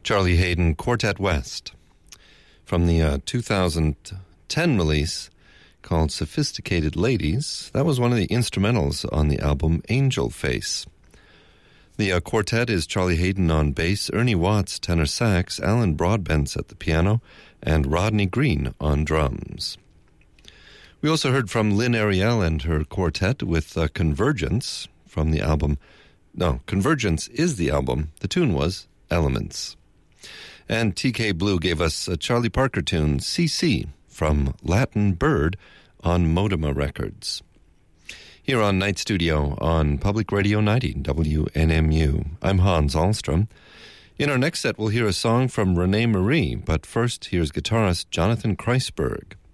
Charlie Haden, Quartet West, from the 2010 release called Sophisticated Ladies. That was one of the instrumentals on the album Angel Face. The quartet is Charlie Haden on bass, Ernie Watts tenor sax, Alan Broadbent at the piano, and Rodney Green on drums. We also heard from Lynn Ariel and her quartet with Convergence from the album. No, Convergence is the album. The tune was Elements. And TK Blue gave us a Charlie Parker tune, CC, from Latin Bird on Modema Records. Here on Night Studio on Public Radio 90, WNMU. I'm Hans Ahlstrom. In our next set, we'll hear a song from Renee Marie, but first, here's guitarist Jonathan Kreisberg.